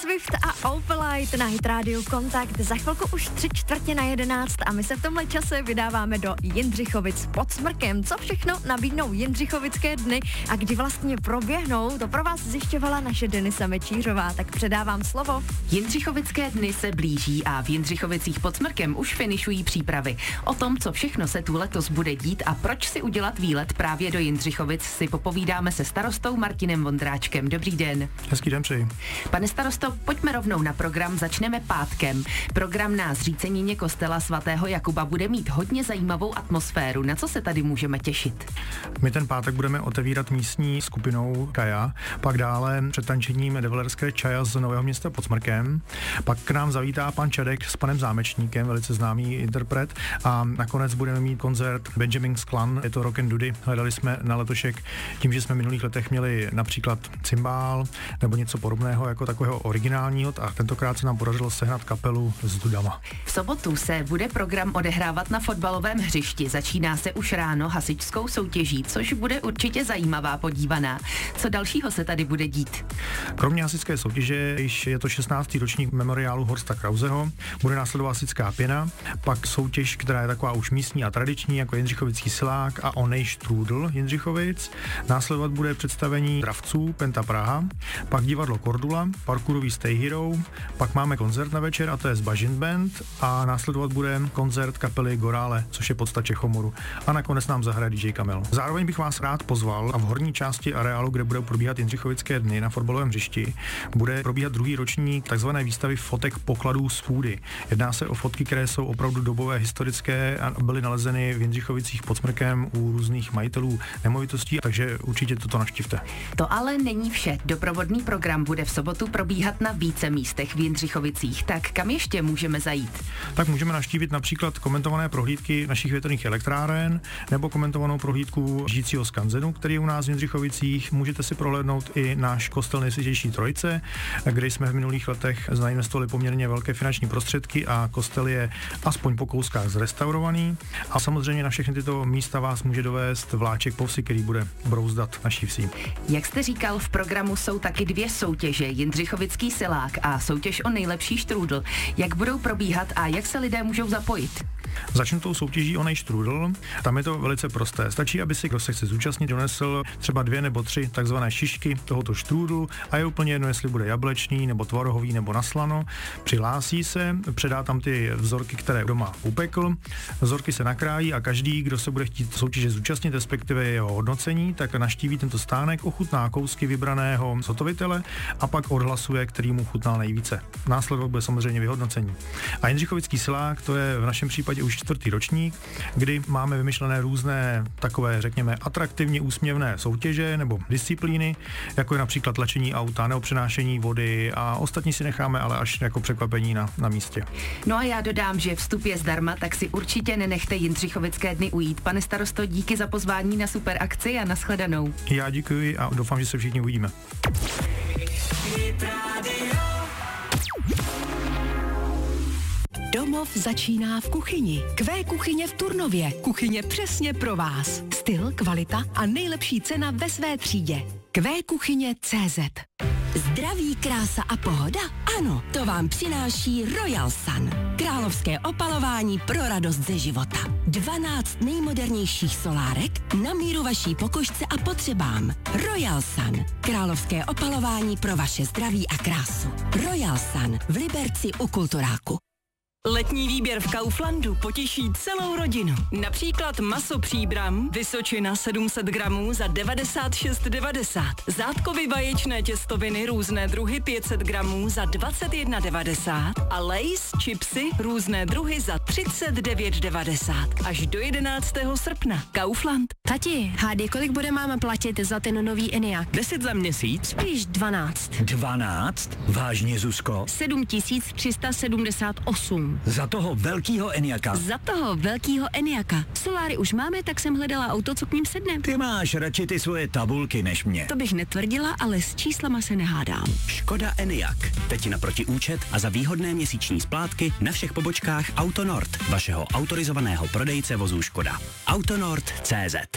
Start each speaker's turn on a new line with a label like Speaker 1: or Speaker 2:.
Speaker 1: Swift a Opelite na Hit Radio Kontakt. Za chvilku už 11:45 a my se v tomhle čase vydáváme do Jindřichovic pod Smrkem. Co všechno nabídnou Jindřichovické dny a kdy vlastně proběhnou, to pro vás zjišťovala naše Denisa Mečířová, tak předávám slovo.
Speaker 2: Jindřichovické dny se blíží a v Jindřichovicích pod Smrkem už finišují přípravy. O tom, co všechno se tu letos bude dít a proč si udělat výlet právě do Jindřichovic, si popovídáme se starostou Martinem Vondráčkem. Dobrý den.
Speaker 3: Hezký den přeji.
Speaker 2: Pane starosto, pojďme rovnou na program, začneme pátkem. Program na zřícenině kostela svatého Jakuba bude mít hodně zajímavou atmosféru. Na co se tady můžeme těšit?
Speaker 3: My ten pátek budeme otevírat místní skupinou Kaja, pak dále přetančením Develerské Čaja z Nového Města pod Smrkem, pak k nám zavítá pan Čadek s panem Zámečníkem, velice známý interpret, a nakonec budeme mít koncert Benjamin's Clan, je to Rock and Dudy. Hledali jsme na letošek tím, že jsme v minulých letech měli například cymbál nebo něco podobného jako takového originálního, a tentokrát se nám podařilo sehnat kapelu s dudama.
Speaker 2: V sobotu se bude program odehrávat na fotbalovém hřišti. Začíná se už ráno hasičskou soutěží, což bude určitě zajímavá podívaná. Co dalšího se tady bude dít?
Speaker 3: Kromě hasičské soutěže, již je to 16. ročník memoriálu Horsta Krauseho, bude následovat hasičská pěna, pak soutěž, která je taková už místní a tradiční, jako Jindřichovický silák a Onej Štrůdl Jindřichovic. Následovat bude představení dravců Penta Praha, pak divadlo Kordula, parkourový Stay Hero, pak máme koncert na večer a to je Zbažin Band a následovat bude koncert kapely Gorále, což je podsta Čechomoru, a nakonec nám zahraje DJ Kamil. Zároveň bych vás rád pozval a v horní části areálu, kde budou probíhat Jindřichovické dny na fotbalovém hřišti, bude probíhat druhý ročník takzvané výstavy fotek pokladů z půdy. Jedná se o fotky, které jsou opravdu dobové, historické a byly nalezeny v Jindřichovicích pod Smrkem u různých majitelů nemovitostí, takže určitě toto navštivte.
Speaker 2: To ale není vše. Doprovodný program bude v sobotu probíhat na více místech v Jindřichovicích. Tak kam ještě můžeme zajít?
Speaker 3: Tak můžeme navštívit například komentované prohlídky našich větrných elektráren nebo komentovanou prohlídku žijícího skanzenu, který je u nás v Jindřichovicích. Můžete si prohlédnout i náš kostel Nejsvětější Trojice, kde jsme v minulých letech zainvestovali poměrně velké finanční prostředky a kostel je aspoň po kouskách zrestaurovaný. A samozřejmě na všechny tyto místa vás může dovést vláček po vsi, který bude brouzdat naší vsí.
Speaker 2: Jak jste říkal, v programu jsou taky dvě soutěže, Jindřichovický silák a soutěž o nejlepší štrůdl. Jak budou probíhat a jak se lidé můžou zapojit?
Speaker 3: Začnu tou soutěží Onej Štrůdl. Tam je to velice prosté. Stačí, aby si, kdo se chce zúčastnit, donesl třeba 2 nebo 3 takzvané šišky tohoto štrůdlu a je úplně jedno, jestli bude jablečný nebo tvarohový nebo naslano. Přihlásí se, předá tam ty vzorky, které doma upekl. Vzorky se nakrájí a každý, kdo se bude chtít soutěže zúčastnit, respektive jeho hodnocení, tak navštíví tento stánek, ochutná kousky vybraného zhotovitele a pak odhlasuje, který mu chutnal nejvíce. Následovat bude samozřejmě vyhodnocení. A Jindřichovický silák, to je v našem případě už 4. ročník, kdy máme vymyšlené různé takové, řekněme, atraktivně úsměvné soutěže nebo disciplíny, jako je například tlačení auta nebo přenášení vody, a ostatní si necháme ale až jako překvapení na místě.
Speaker 2: No a já dodám, že vstup je zdarma, tak si určitě nenechte Jindřichovické dny ujít. Pane starosto, díky za pozvání na super akci a nashledanou.
Speaker 3: Já děkuji a doufám, že se všichni uvidíme.
Speaker 4: Domov začíná v kuchyni. Q kuchyně v Turnově. Kuchyně přesně pro vás. Styl, kvalita a nejlepší cena ve své třídě. QKuchyně.cz. Zdraví, krása a pohoda? Ano, to vám přináší Royal Sun. Královské opalování pro radost ze života. 12 nejmodernějších solárek na míru vaší pokožce a potřebám. Royal Sun. Královské opalování pro vaše zdraví a krásu. Royal Sun v Liberci u Kulturáku. Letní výběr v Kauflandu potěší celou rodinu. Například maso Příbram, Vysočina 700 gramů za 96,90. Zátkovy vaječné těstoviny různé druhy 500 gramů za 21,90. A Lay's chipsy různé druhy za 39,90. Až do 11. srpna. Kaufland.
Speaker 5: Tati, hádej, kolik bude máma platit za ten nový Enyaq?
Speaker 6: 10 za měsíc?
Speaker 5: Spíš 12.
Speaker 6: 12? Vážně, Zuzko?
Speaker 5: 7378.
Speaker 6: Za toho velkýho Enyaka?
Speaker 5: Za toho velkýho Enyaka. Soláry už máme, tak jsem hledala auto, co k ním sedne.
Speaker 6: Ty máš radši ty svoje tabulky než mě.
Speaker 5: To bych netvrdila, ale s číslama se nehádám.
Speaker 7: Škoda Enyaq. Teď naproti účet a za výhodné měsíční splátky na všech pobočkách Autonord, vašeho autorizovaného prodejce vozů Škoda. Autonord.cz